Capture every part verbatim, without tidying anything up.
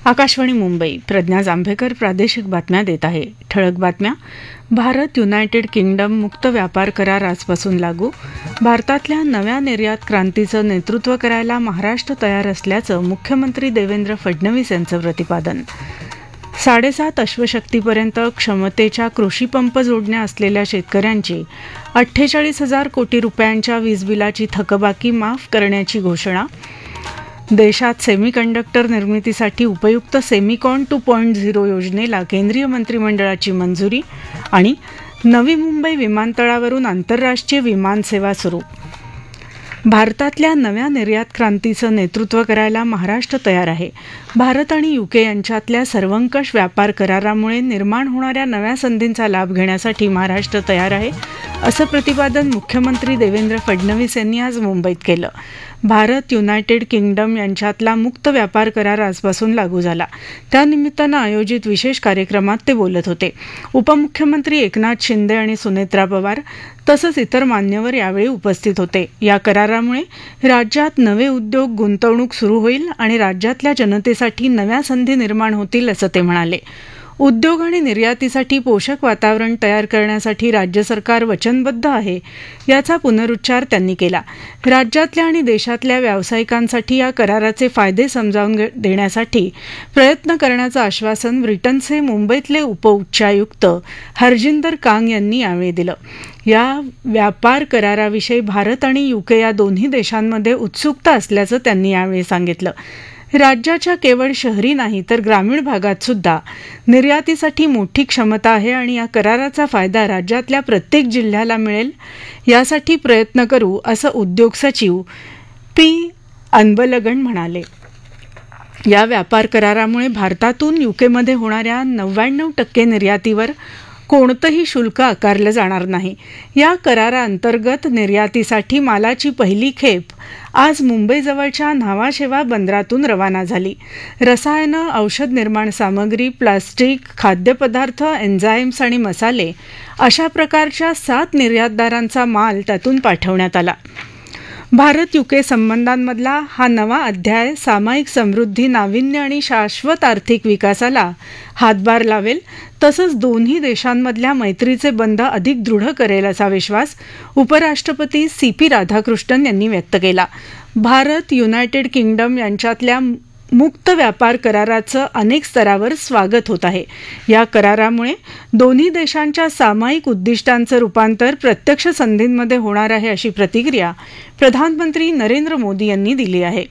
आकाशवाणी मुंबई. प्रज्ञा जांभेकर प्रादेशिक बातम्या देत आहे. ठळक बातम्या. भारत युनायटेड किंगडम मुक्त व्यापार करार आजपासून लागू. भारतातल्या नव्या निर्यात क्रांतीचं नेतृत्व करायला महाराष्ट्र तयार असल्याचं मुख्यमंत्री देवेंद्र फडणवीस यांचं प्रतिपादन. साडेसात अश्वशक्तीपर्यंत क्षमतेच्या कृषीपंप जोडण्या असलेल्या शेतकऱ्यांची अठ्ठेचाळीस हजार कोटी रुपयांच्या वीजबिलाची थकबाकी माफ करण्याची घोषणा. देशात सेमीकंडक्टर निर्मितीसाठी उपयुक्त सेमिकॉन टू पॉईंट झिरो योजनेला केंद्रीय मंत्रिमंडळाची मंजुरी. आणि नवी मुंबई विमानतळावरून आंतरराष्ट्रीय विमानसेवा सुरू. भारतातल्या नव्या निर्यात क्रांतीचं नेतृत्व करायला महाराष्ट्र तयार आहे. भारत आणि युके यांच्यातल्या सर्वंकष व्यापार करारामुळे निर्माण होणाऱ्या नव्या संधींचा लाभ घेण्यासाठी महाराष्ट्र तयार आहे, असं प्रतिपादन मुख्यमंत्री देवेंद्र फडणवीस यांनी आज मुंबईत केलं. भारत युनायटेड किंगडम यांच्यातला मुक्त व्यापार करार आजपासून लागू झाला. त्यानिमित्तानं आयोजित विशेष कार्यक्रमात ते बोलत होते. उपमुख्यमंत्री एकनाथ शिंदे आणि सुनेत्रा पवार तसंच इतर मान्यवर यावेळी उपस्थित होते. या करारामुळे राज्यात नवे उद्योग, गुंतवणूक सुरू होईल आणि राज्यातल्या जनतेसाठी नव्या संधी निर्माण होतील, असं ते म्हणाले. उद्योग आणि निर्यातीसाठी पोषक वातावरण तयार करण्यासाठी राज्य सरकार वचनबद्ध आहे, याचा पुनरुच्चार त्यांनी केला. राज्यातल्या आणि देशातल्या व्यावसायिकांसाठी या कराराचे फायदे समजावून देण्यासाठी प्रयत्न करण्याचं आश्वासन ब्रिटनचे मुंबईतले उपउच्चायुक्त हरजिंदर कांग यांनी यावेळी दिलं. या व्यापार कराराविषयी भारत आणि युके या दोन्ही देशांमध्ये उत्सुकता असल्याचं त्यांनी यावेळी सांगितलं. राज्याच्या केवळ शहरी नाही तर ग्रामीण भागात सुद्धा निर्यातीसाठी मोठी क्षमता आहे आणि या कराराचा फायदा राज्यातल्या प्रत्येक जिल्ह्याला मिळेल, यासाठी प्रयत्न करू, असं उद्योग सचिव पी अनबलगन म्हणाले. या व्यापार करारामुळे भारतातून युकेमध्ये होणाऱ्या नव्याण्णव टक्के निर्यातीवर कोणतंही शुल्क आकारलं जाणार नाही. या कराराअंतर्गत निर्यातीसाठी मालाची पहिली खेप आज मुंबईजवळच्या न्हावाशेवा बंदरातून रवाना झाली. रसायनं, औषध निर्माण सामग्री, प्लास्टिक, खाद्यपदार्थ, एन्झाईम्स आणि मसाले अशा प्रकारच्या सात निर्यातदारांचा माल त्यातून पाठवण्यात आला. भारत युके संबंधांमधला हा नवा अध्याय सामायिक समृद्धी, नाविन्य आणि शाश्वत आर्थिक विकासाला हातभार लावेल, तसंच दोन्ही देशांमधल्या मैत्रीचे बंध अधिक दृढ करेल, असा विश्वास उपराष्ट्रपती सी पी राधाकृष्णन यांनी व्यक्त केला. भारत युनायटेड किंगडम यांच्यातल्या मुक्त व्यापार कराराचं अनेक स्तरावर स्वागत होत आहे. या करारामुळे दोन्ही देशांच्या सामायिक उद्दिष्टांचं रूपांतर प्रत्यक्ष संधींमध्ये होणार आहे, अशी प्रतिक्रिया प्रधानमंत्री नरेंद्र मोदी यांनी दिली आहे.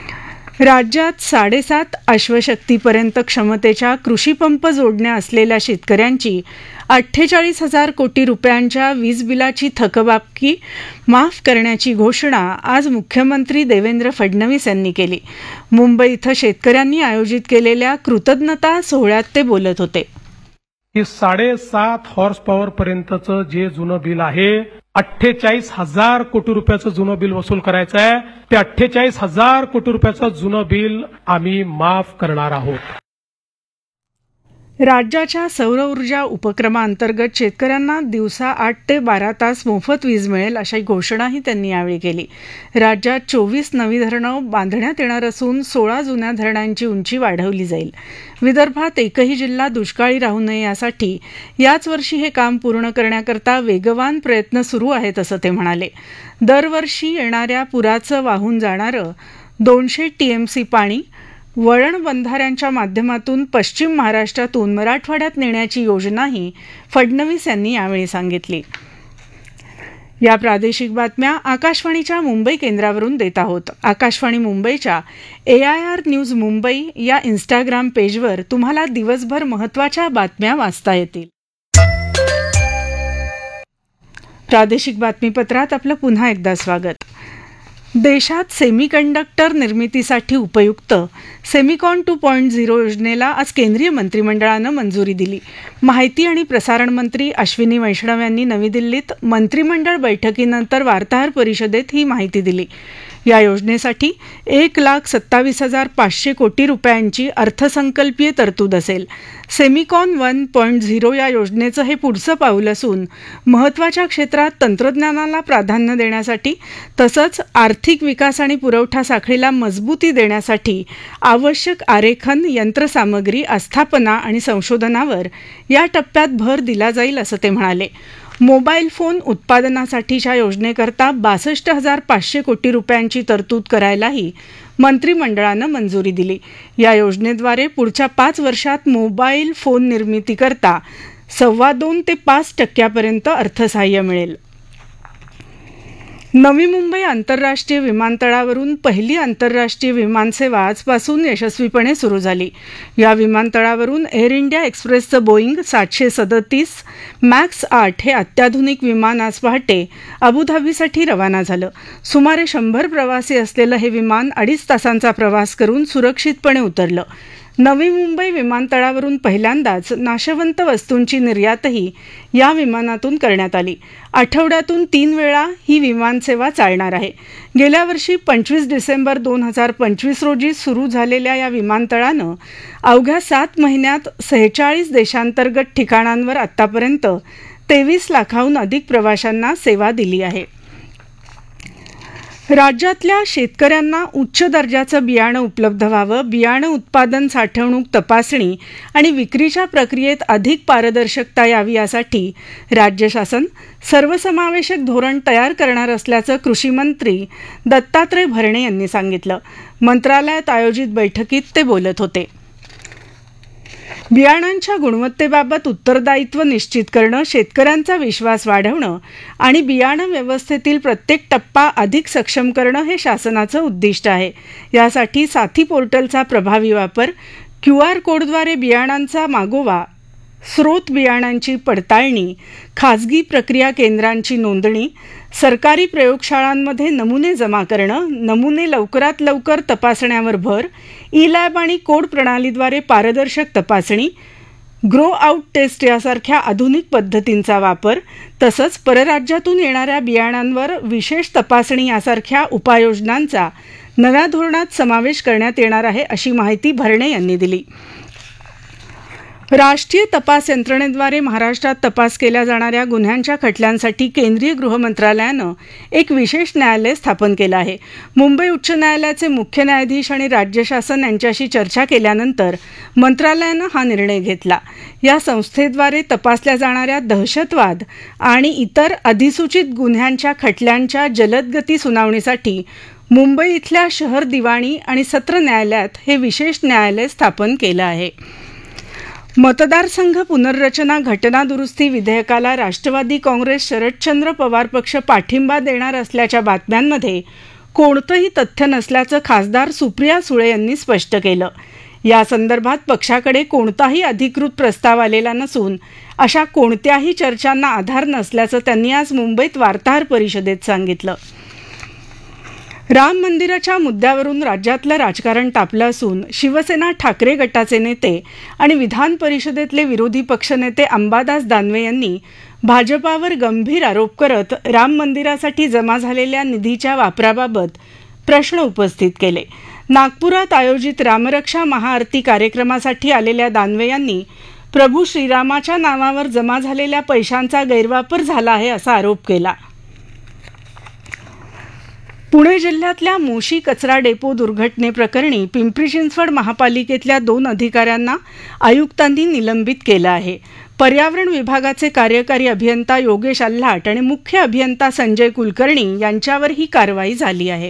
राज्यात साडेसात अश्वशक्तीपर्यंत क्षमतेच्या कृषीपंप जोडण्या असलेल्या शेतकऱ्यांची अठ्ठेचाळीस हजार कोटी रुपयांच्या वीजबिलाची थकबाकी माफ करण्याची घोषणा आज मुख्यमंत्री देवेंद्र फडणवीस यांनी केली. मुंबई इथं शेतकऱ्यांनी आयोजित केलेल्या कृतज्ञता सोहळ्यात ते बोलत होते. की साडेसात हॉर्स पॉवर पर्यंतचं जे जुनं बिल आहे, अठ्ठेचाळीस हजार कोटी रुपयाचं जुनं बिल वसूल करायचं आहे. ते अठ्ठेचाळीस हजार कोटी रुपयाचं जुनं बिल आम्ही माफ करणार आहोत. राज्याच्या सौर ऊर्जा उपक्रमाअंतर्गत शेतकऱ्यांना दिवसा आठ ते बारा तास मोफत वीज मिळेल, अशी घोषणाही त्यांनी यावेळी केली. राज्यात चोवीस नवी धरणं बांधण्यात येणार असून सोळा जुन्या धरणांची उंची वाढवली जाईल. विदर्भात एकही जिल्हा दुष्काळी राहू नये यासाठी याच वर्षी हे काम पूर्ण करण्याकरता वेगवान प्रयत्न सुरू आहेत, असं ते म्हणाले. दरवर्षी येणाऱ्या पुराचं वाहून जाणारं दोनशे टीएमसी पाणी वळण बंधाऱ्यांच्या माध्यमातून पश्चिम महाराष्ट्रातून मराठवाड्यात नेण्याची योजनाही फडणवीस यांनी यावेळी सांगितली. या प्रादेशिक बातम्या आकाशवाणीच्या मुंबई केंद्रावरून देत आहोत. आकाशवाणी मुंबईच्या ए आय आर न्यूज मुंबई या इन्स्टाग्राम पेजवर तुम्हाला दिवसभर महत्त्वाच्या बातम्या वाचता येतील. प्रादेशिक बातमीपत्रात आपलं पुन्हा एकदा स्वागत. देशात सेमीकंडक्टर निर्मितीसाठी उपयुक्त सेमिकॉन टू पॉईंट झिरो योजनेला आज केंद्रीय मंत्रिमंडळानं मंजुरी दिली. माहिती आणि प्रसारण मंत्री अश्विनी वैष्णव यांनी नवी दिल्लीत मंत्रिमंडळ बैठकीनंतर वार्ताहर परिषदेत ही माहिती दिली. या योजनेसाठी एक लाख सत्तावीस हजार पाचशे कोटी रुपयांची अर्थसंकल्पीय तरतूद असेल. सेमिकॉन वन पॉईंट झिरो या योजनेचं हे पुढचं पाऊल असून महत्त्वाच्या क्षेत्रात तंत्रज्ञानाला प्राधान्य देण्यासाठी तसंच आर्थिक विकास आणि पुरवठा साखळीला मजबूती देण्यासाठी आवश्यक आरेखन, यंत्रसामग्री, आस्थापना आणि संशोधनावर या टप्प्यात भर दिला जाईल असं ते म्हणाले. मोबाईल फोन उत्पादनासाठीच्या योजनेकरता बासष्ट हजार पाचशे कोटी रुपयांची तरतूद करायलाही मंत्रिमंडळानं मंजुरी दिली. या योजनेद्वारे पुढच्या पाच वर्षात मोबाईल फोन निर्मितीकरता सव्वा दोन ते पाच टक्क्यापर्यंत अर्थसहाय्य मिळेल. नवी मुंबई आंतरराष्ट्रीय विमानतळावरून पहिली आंतरराष्ट्रीय विमानसेवा आजपासून यशस्वीपणे सुरू झाली. या विमानतळावरून एअर इंडिया एक्सप्रेसचं बोईंग सातशे सदतीस मॅक्स आठ हे अत्याधुनिक विमान आज पहाटे अबुधाबीसाठी रवाना झालं. सुमारे शंभर प्रवासी असलेलं हे विमान अडीच तासांचा प्रवास करून सुरक्षितपणे उतरलं. नवी मुंबई विमानतळावरून पहिल्यांदाच नाशवंत वस्तूंची निर्यातही या विमानातून करण्यात आली. आठवड्यातून तीन वेळा ही विमानसेवा चालणार आहे. गेल्या वर्षी पंचवीस डिसेंबर दोन हजार पंचवीस रोजी सुरू झालेल्या या विमानतळानं अवघ्या सात महिन्यात सेहेचाळीस देशांतर्गत ठिकाणांवर आतापर्यंत तेवीस लाखाहून अधिक प्रवाशांना सेवा दिली आहे. राज्यातल्या शेतकऱ्यांना उच्च दर्जाचं बियाणं उपलब्ध व्हावं, बियाणं उत्पादन, साठवणूक, तपासणी आणि विक्रीच्या प्रक्रियेत अधिक पारदर्शकता यावी यासाठी राज्य शासन सर्वसमावेशक धोरण तयार करणार असल्याचं कृषी मंत्री दत्तात्रय भरणे यांनी सांगितलं. मंत्रालयात आयोजित बैठकीत ते बोलत होते. बियाणांच्या गुणवत्तेबाबत उत्तरदायित्व निश्चित करणं, शेतकऱ्यांचा विश्वास वाढवणं आणि बियाणं व्यवस्थेतील प्रत्येक टप्पा अधिक सक्षम करणं हे शासनाचं उद्दिष्ट आहे. यासाठी साथी पोर्टलचा प्रभावी वापर, क्यू आर कोडद्वारे बियाणांचा मागोवा, स्रोत बियाणांची पडताळणी, खाजगी प्रक्रिया केंद्रांची नोंदणी, सरकारी प्रयोगशाळांमध्ये नमुने जमा करणं, नमुने लवकरात लवकर तपासण्यावर भर, ई लॅब आणि कोड प्रणालीद्वारे पारदर्शक तपासणी, ग्रो आउट टेस्ट यासारख्या आधुनिक पद्धतींचा वापर तसंच परराज्यातून येणाऱ्या बियाणांवर विशेष तपासणी यासारख्या उपाययोजनांचा नव्या धोरणात समावेश करण्यात येणार आहे, अशी माहिती भरणे यांनी दिली. राष्ट्रीय तपास यंत्रणेद्वारे महाराष्ट्रात तपास केल्या जाणाऱ्या गुन्ह्यांच्या खटल्यांसाठी केंद्रीय गृह मंत्रालयानं एक विशेष न्यायालय स्थापन केलं आहे. मुंबई उच्च न्यायालयाचे मुख्य न्यायाधीश आणि राज्य शासन यांच्याशी चर्चा केल्यानंतर मंत्रालयानं हा निर्णय घेतला. या संस्थेद्वारे तपासल्या जाणाऱ्या दहशतवाद आणि इतर अधिसूचित गुन्ह्यांच्या खटल्यांच्या जलदगती सुनावणीसाठी मुंबई इथल्या शहर दिवाणी आणि सत्र न्यायालयात हे विशेष न्यायालय स्थापन केलं आहे. मतदारसंघ पुनर्रचना घटना दुरुस्ती विधेयकाला राष्ट्रवादी काँग्रेस शरदचंद्र पवार पक्ष पाठिंबा देणार असल्याच्या बातम्यांमध्ये कोणतंही तथ्य नसल्याचं खासदार सुप्रिया सुळे यांनी स्पष्ट केलं. या संदर्भात पक्षाकडे कोणताही अधिकृत प्रस्ताव आलेला नसून अशा कोणत्याही चर्चांना आधार नसल्याचं त्यांनी आज मुंबईत वार्ताहर परिषदेत सांगितलं. राम मंदिराच्या मुद्द्यावरून राज्यातलं राजकारण तापलं असून शिवसेना ठाकरे गटाचे नेते आणि विधान परिषदेतले विरोधी पक्षनेते अंबादास दानवे यांनी भाजपावर गंभीर आरोप करत राम मंदिरासाठी जमा झालेल्या निधीच्या वापराबाबत प्रश्न उपस्थित केले. नागपुरात आयोजित रामरक्षा महाआरती कार्यक्रमासाठी आलेल्या दानवे यांनी प्रभू श्रीरामाच्या नावावर जमा झालेल्या पैशांचा गैरवापर झाला आहे असा आरोप केला. पुणे जिल्ह्यातल्या मोशी कचरा डेपो दुर्घटनेप्रकरणी पिंपरी चिंचवड महापालिकेतल्या दोन अधिकाऱ्यांना आयुक्तांनी निलंबित केलं आहे. पर्यावरण विभागाचे कार्यकारी अभियंता योगेश आल्हाट आणि मुख्य अभियंता संजय कुलकर्णी यांच्यावर ही कारवाई झाली आहे.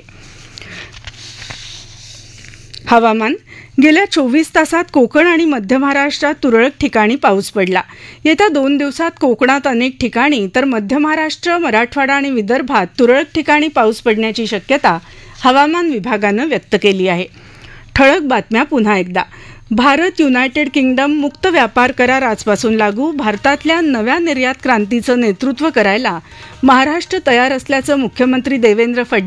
हवामान. गेल्या चोवीस तासात कोकण आणि मध्य महाराष्ट्रात तुरळक ठिकाणी पाऊस पडला. येत्या दोन दिवसात कोकणात अनेक ठिकाणी तर मध्य महाराष्ट्र, मराठवाडा आणि विदर्भात तुरळक ठिकाणी पाऊस पडण्याची शक्यता हवामान विभागानं व्यक्त केली आहे. ठळक बातम्या पुन्हा एकदा. भारत युनायटेड किंगडम मुक्त व्यापार करार आजपासून लागू. भारतातल्या नव्या निर्यात क्रांतीचं नेतृत्व करायला महाराष्ट्र तयार असल्याचं मुख्यमंत्री देवेंद्र फडणवीस